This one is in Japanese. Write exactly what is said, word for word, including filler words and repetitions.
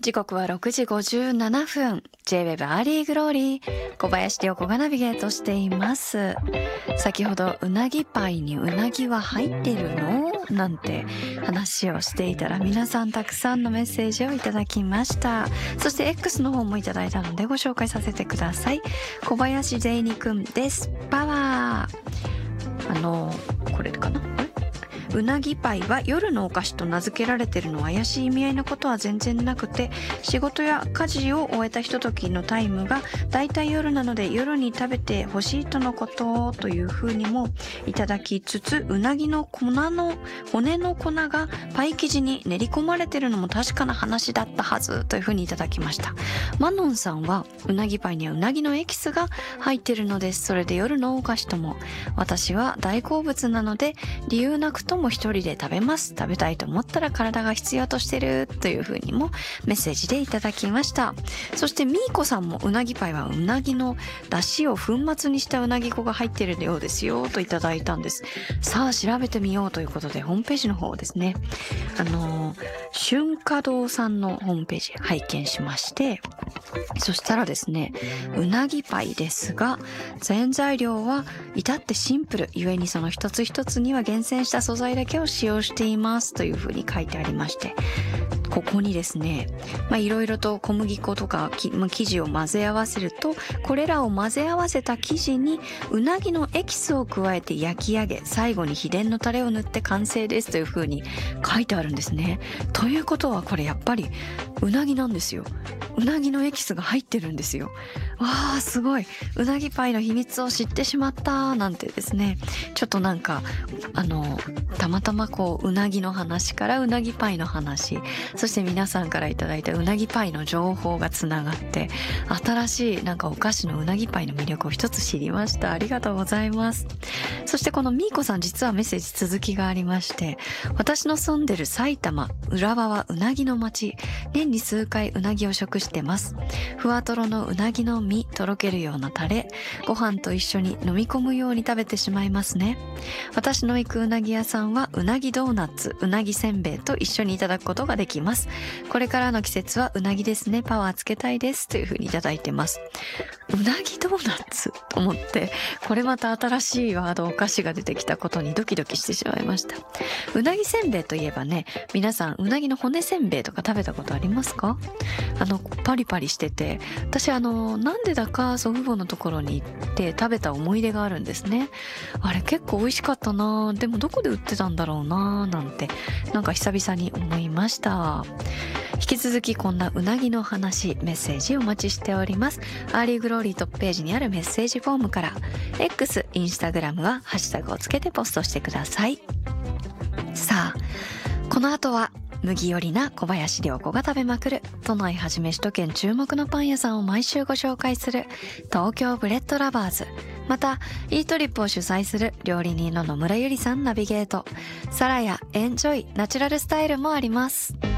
時刻はろくじごじゅうななふん。 ジェイウェブ アーリーグローリー、小林涼子がナビゲートしています。先ほどうなぎパイにうなぎは入ってるのなんて話をしていたら、皆さんたくさんのメッセージをいただきました。そして X の方もいただいたのでご紹介させてください。小林ゼイニくんです。パワー。あのこれかな、うなぎパイは夜のお菓子と名付けられているのは怪しい意味合いのことは全然なくて、仕事や家事を終えたひとときのタイムがだいたい夜なので、夜に食べてほしいとのことというふうにもいただきつつ、うなぎの粉の骨の粉がパイ生地に練り込まれているのも確かな話だったはずというふうにいただきました。マノンさんは、うなぎパイにはうなぎのエキスが入っているのです。それで夜のお菓子とも。私は大好物なので理由なくとも一人で食べます。食べたいと思ったら体が必要としてるという風にもメッセージでいただきました。そしてみーこさんも、うなぎパイはうなぎの出汁を粉末にしたうなぎ粉が入っているようですよといただいたんです。さあ調べてみようということで、ホームページの方ですね、あの春華堂さんのホームページ拝見しまして、そしたらですね、うなぎパイですが原材料は至ってシンプルゆえに、その一つ一つには厳選した素材だけを使用していますというふうに書いてありまして、ここにですね、まあいろいろと小麦粉とかき、まあ、生地を混ぜ合わせると、これらを混ぜ合わせた生地にうなぎのエキスを加えて焼き上げ、最後に秘伝のタレを塗って完成ですというふうに書いてあるんですね。ということはこれやっぱりうなぎなんですよ。うなぎのエキスが入ってるんですよ。わーすごい、うなぎパイの秘密を知ってしまったなんてですね、ちょっとなんかあのたまたまこううなぎの話からうなぎパイの話、そして皆さんからいただいたうなぎパイの情報がつながって、新しいなんかお菓子のうなぎパイの魅力を一つ知りました。ありがとうございます。そしてこのみーこさん、実はメッセージ続きがありまして、私の住んでる埼玉浦和はうなぎの町、年に数回うなぎを食してます。ふわとろのうなぎの身、とろけるようなタレ、ご飯と一緒に飲み込むように食べてしまいますね。私の行くうなぎ屋さんはうなぎドーナツ、うなぎせんべいと一緒にいただくことができます。これからの季節はうなぎですね、パワーつけたいですというふうにいただいてます。うなぎドーナツと思って、これまた新しいワード、お菓子が出てきたことにドキドキしてしまいました。うなぎせんべいといえばね、皆さんうなぎの骨せんべいとか食べたことありますか？あのパリパリしてて、私あのなんでだか祖父母のところに行って食べた思い出があるんですね。あれ結構美味しかったな、でもどこで売ってたんだろうななんて、なんか久々に思いました。引き続きこんなうなぎの話、メッセージお待ちしております。アーリーグローリートップページにあるメッセージフォームから、 X、インスタグラムはハッシュタグをつけてポストしてください。さあこの後は麦よりな小林涼子が食べまくる、都内はじめ首都圏注目のパン屋さんを毎週ご紹介する東京ブレッドラバーズ、またイートリップを主催する料理人の野村ゆりさんナビゲート、サラヤエンジョイナチュラルスタイルもあります。